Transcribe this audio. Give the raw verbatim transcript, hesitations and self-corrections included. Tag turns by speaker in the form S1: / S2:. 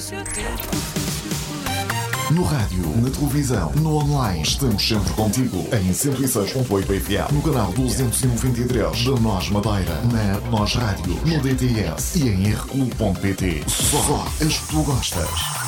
S1: No rádio, na televisão, no online, estamos sempre contigo. Em cento e seis ponto oito F M, no canal duzentos e noventa e três da Nós Madeira, na Nós Rádio, no D T S e em r clube ponto pt. Só as que tu gostas.